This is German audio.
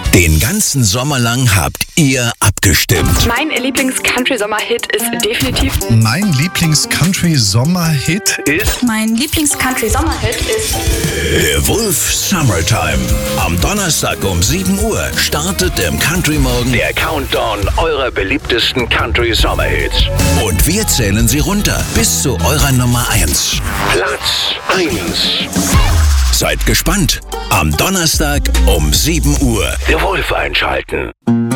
Den ganzen Sommer lang habt ihr abgestimmt. Mein Lieblings-Country-Sommer-Hit ist definitiv... Mein Lieblings-Country-Sommer-Hit ist... Mein Lieblings-Country-Sommer-Hit ist... The Wolf Summertime. Am Donnerstag um 7 Uhr startet im Country Morgen der Countdown eurer beliebtesten Country-Sommerhits. Und wir zählen sie runter bis zu eurer Nummer 1. Platz 1. Seid gespannt. Am Donnerstag um 7 Uhr. Der Wolf einschalten.